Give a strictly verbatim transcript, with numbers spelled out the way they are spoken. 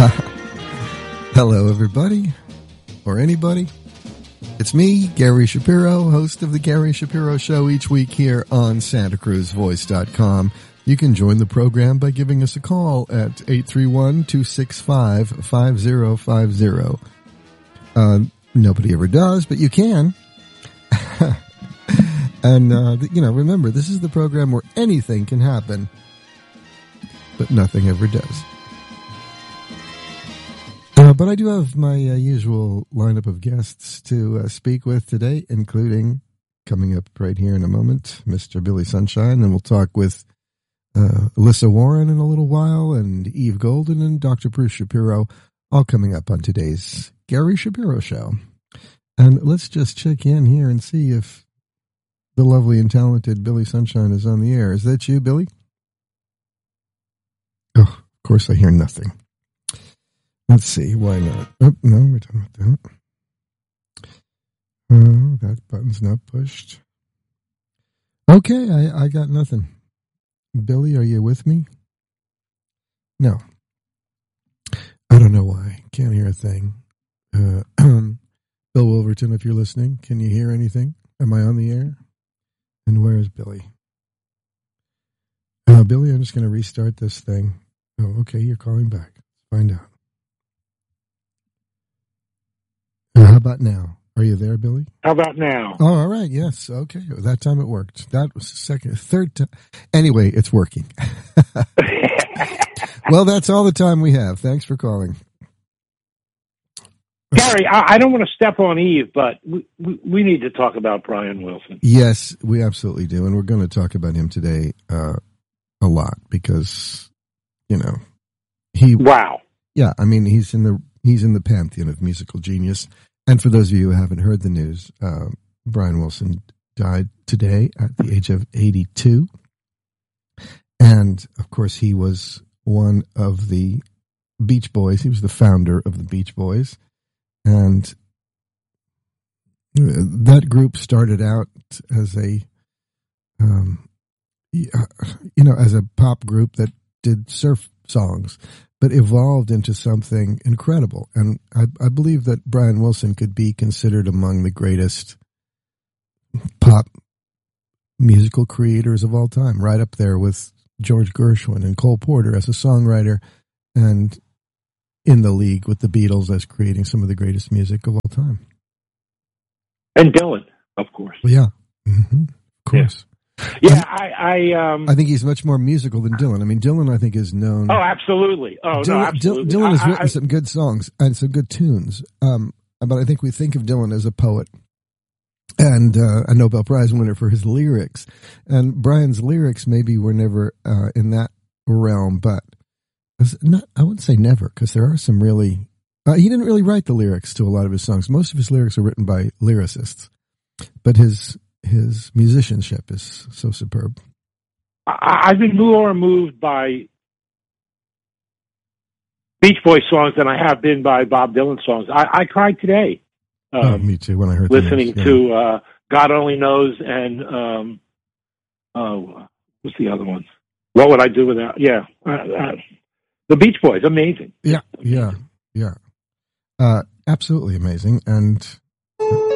Hello, everybody, or anybody. It's me, Gary Shapiro, host of The Gary Shapiro Show each week here on Santa Cruz Voice dot com. You can join the program by giving us a call at eight three one, two six five, five zero five zero. Uh, nobody ever does, but you can. And, uh, you know, remember, this is the program where anything can happen, but nothing ever does. Uh, but I do have my uh, usual lineup of guests to uh, speak with today, including, coming up right here in a moment, Mister Billy Sunshine. Then we'll talk with uh, Alyssa Warren in a little while, and Eve Golden and Doctor Bruce Shapiro, all coming up on today's Gary Shapiro Show. And let's just check in here and see if the lovely and talented Billy Sunshine is on the air. Is that you, Billy? Oh, of course I hear nothing. Let's see, why not? Oh, no, we're done with that. Oh, that button's not pushed. Okay, I, I got nothing. Billy, are you with me? No. I don't know why. Can't hear a thing. Uh, Bill Wolverton, if you're listening, can you hear anything? Am I on the air? And where is Billy? Uh, Billy, I'm just going to restart this thing. Oh, okay, you're calling back. Let's find out. Uh, how about now? Are you there, Billy? How about now? Oh, all right. Yes. Okay. That time it worked. That was the second, third time. Anyway, it's working. Well, that's all the time we have. Thanks for calling. Gary, I, I don't want to step on Eve, but we, we, we need to talk about Brian Wilson. Yes, we absolutely do. And we're going to talk about him today uh, a lot because, you know, he... Wow. Yeah, I mean, he's in the he's in the pantheon of musical genius. And for those of you who haven't heard the news, uh, Brian Wilson died today at the age of eighty-two. And, of course, he was one of the Beach Boys. He was the founder of the Beach Boys. And that group started out as a, um, you know, as a pop group that did surf songs, but evolved into something incredible. And I, I believe that Brian Wilson could be considered among the greatest pop musical creators of all time, right up there with George Gershwin and Cole Porter as a songwriter, and in the league with the Beatles as creating some of the greatest music of all time. And Dylan, of course. Well, yeah, mm-hmm. Of course. Yeah, yeah I, I, um, I think he's much more musical than Dylan. I mean, Dylan, I think, is known. Oh, absolutely. Oh, Dylan, no, absolutely. Dylan has I, written I, some good songs and some good tunes. Um, but I think we think of Dylan as a poet and uh, a Nobel Prize winner for his lyrics. And Brian's lyrics maybe were never uh, in that realm, but not, I wouldn't say never, because there are some really. Uh, he didn't really write the lyrics to a lot of his songs. Most of his lyrics are written by lyricists, but his his musicianship is so superb. I, I've been more moved by Beach Boys songs than I have been by Bob Dylan songs. I, I cried today. Um, oh, me too. When I heard listening the news, yeah. to uh, God Only Knows and um, oh, what's the other one? What Would I Do Without? Yeah, uh, uh, the Beach Boys, amazing. Yeah, yeah, yeah. Uh, absolutely amazing. And